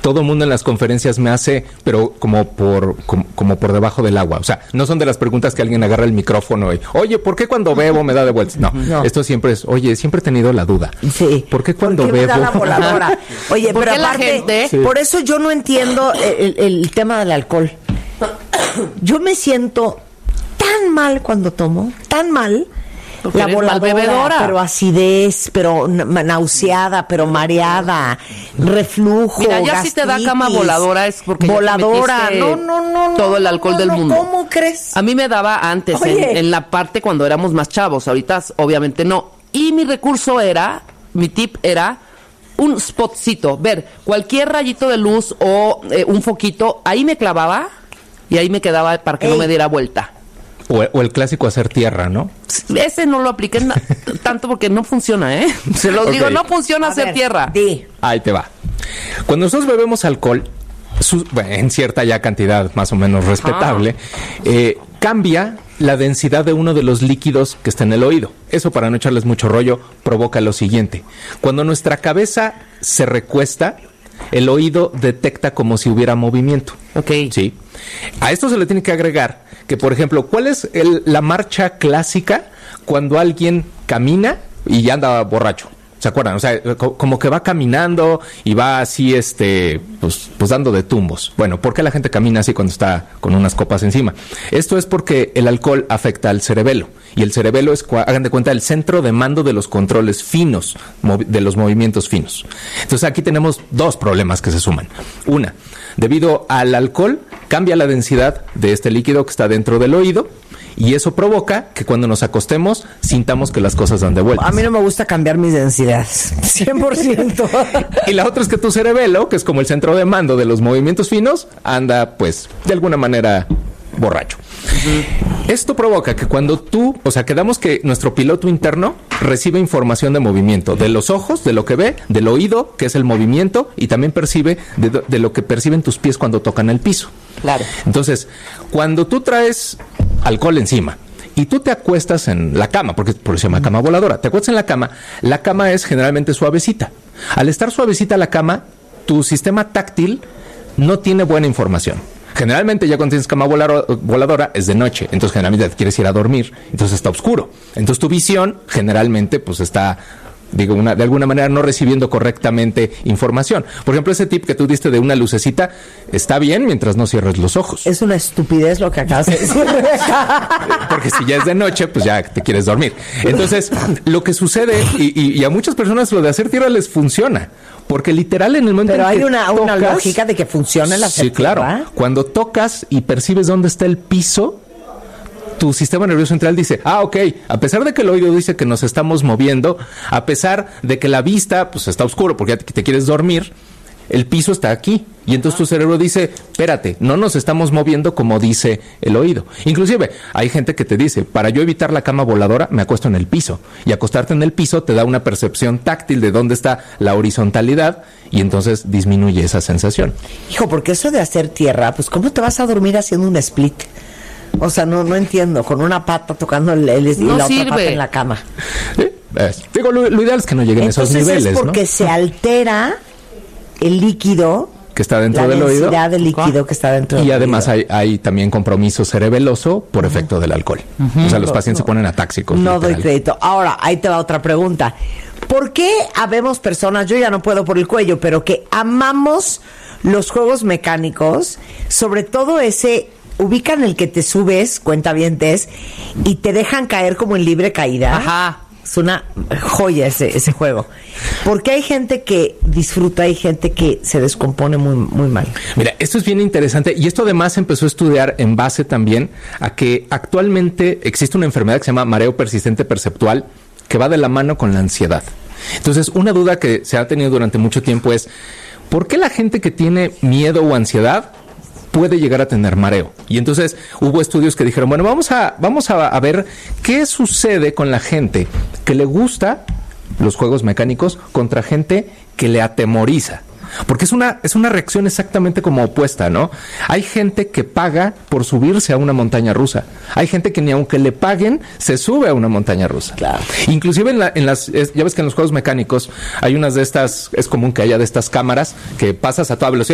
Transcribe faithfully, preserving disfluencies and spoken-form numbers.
todo el mundo en las conferencias me hace, pero como por como, como por debajo del agua. O sea, no son de las preguntas que alguien agarra el micrófono y, oye, ¿por qué cuando bebo me da de vueltas? No, no. Esto siempre es, oye, siempre he tenido la duda. Sí. ¿Por qué cuando ¿Por qué bebo? me da la voladora? Oye, pero aparte, gente? Sí. Por eso yo no entiendo el, el tema del alcohol. Yo me siento tan mal cuando tomo, tan mal. Porque la voladora, pero acidez, pero nauseada, pero mareada, reflujo, Mira, ya gastritis, si te da cama voladora es porque voladora, no, no, no, todo el alcohol no, del no, mundo. ¿Cómo crees? A mí me daba antes, en, en la parte cuando éramos más chavos, ahorita obviamente no. Y mi recurso era, mi tip era un spotcito, ver cualquier rayito de luz o eh, un foquito, ahí me clavaba y ahí me quedaba para que Ey. no me diera vuelta. O, o el clásico hacer tierra, ¿no? Ese no lo apliqué na- tanto porque no funciona, ¿eh? Se los okay. digo, no funciona a hacer ver, tierra. Di. Ahí te va. Cuando nosotros bebemos alcohol, su, bueno, en cierta ya cantidad más o menos respetable, eh, cambia la densidad de uno de los líquidos que está en el oído. Eso, para no echarles mucho rollo, provoca lo siguiente. Cuando nuestra cabeza se recuesta, el oído detecta como si hubiera movimiento. Ok. Sí. A esto se le tiene que agregar que, por ejemplo, ¿cuál es el, la marcha clásica cuando alguien camina y ya anda borracho? ¿Se acuerdan? O sea, co- como que va caminando y va así, este, pues, pues dando de tumbos. Bueno, ¿por qué la gente camina así cuando está con unas copas encima? Esto es porque el alcohol afecta al cerebelo. Y el cerebelo es, hagan de cuenta, el centro de mando de los controles finos, movi- de los movimientos finos. Entonces aquí tenemos dos problemas que se suman. Una, debido al alcohol, cambia la densidad de este líquido que está dentro del oído. Y eso provoca que cuando nos acostemos sintamos que las cosas dan de vueltas. A mí no me gusta cambiar mis densidades, cien por ciento. Y la otra es que tu cerebelo, que es como el centro de mando de los movimientos finos, anda, pues, de alguna manera borracho. Uh-huh. Esto provoca que cuando tú, o sea, quedamos que nuestro piloto interno recibe información de movimiento, de los ojos, de lo que ve, del oído, que es el movimiento, y también percibe de, de lo que perciben tus pies cuando tocan el piso. Claro. Entonces, cuando tú traes alcohol encima y tú te acuestas en la cama, porque por eso se llama cama voladora, te acuestas en la cama, la cama es generalmente suavecita. Al estar suavecita la cama, tu sistema táctil no tiene buena información. Generalmente ya cuando tienes cama voladora es de noche, entonces generalmente te quieres ir a dormir, entonces está oscuro. Entonces tu visión generalmente pues está, digo, una, de alguna manera no recibiendo correctamente información. Por ejemplo, ese tip que tú diste de una lucecita está bien mientras no cierres los ojos. Es una estupidez lo que acabas de decir. Porque si ya es de noche, pues ya te quieres dormir. Entonces, lo que sucede, y, y, y a muchas personas lo de hacer tierra les funciona. Porque literal en el momento Pero en hay que una, tocas, una lógica de que funcione la sí, claro. tierra. Cuando tocas y percibes dónde está el piso, tu sistema nervioso central dice, ah, ok, a pesar de que el oído dice que nos estamos moviendo, a pesar de que la vista pues está oscuro porque ya te, te quieres dormir, el piso está aquí. Y entonces tu cerebro dice, espérate, no nos estamos moviendo como dice el oído. Inclusive, hay gente que te dice, para yo evitar la cama voladora, me acuesto en el piso. Y acostarte en el piso te da una percepción táctil de dónde está la horizontalidad y entonces disminuye esa sensación. Hijo, porque eso de hacer tierra, pues ¿cómo te vas a dormir haciendo un split? O sea, no no entiendo, con una pata tocando el, el y no la sirve. otra pata en la cama. ¿Sí? Es, digo, lo, lo ideal es que no lleguen a esos niveles, es porque ¿no? se altera el líquido que está dentro la del oído. La densidad del líquido que está dentro del oído. Y además oído. hay, hay también compromiso cerebeloso por uh-huh. efecto del alcohol. Uh-huh. O sea, los pacientes no, se ponen atáxicos. No literal. doy crédito. Ahora, ahí te va otra pregunta. ¿Por qué habemos personas, yo ya no puedo por el cuello, pero que amamos los juegos mecánicos, sobre todo ese, ubican el que te subes, cuentavientes, y te dejan caer como en libre caída? Ajá. Es una joya ese, ese juego. Porque hay gente que disfruta y gente que se descompone muy, muy mal. Mira, esto es bien interesante y esto además empezó a estudiar en base también a que actualmente existe una enfermedad que se llama mareo persistente perceptual que va de la mano con la ansiedad. Entonces, una duda que se ha tenido durante mucho tiempo es ¿por qué la gente que tiene miedo o ansiedad puede llegar a tener mareo? Y entonces hubo estudios que dijeron, bueno, vamos a vamos a, a ver qué sucede con la gente que le gusta los juegos mecánicos contra gente que le atemoriza. Porque es una es una reacción exactamente como opuesta, ¿no? Hay gente que paga por subirse a una montaña rusa. Hay gente que ni aunque le paguen, se sube a una montaña rusa. Claro. Inclusive en, la, en las... Es, ya ves que en los juegos mecánicos hay unas de estas... Es común que haya de estas cámaras que pasas a toda velocidad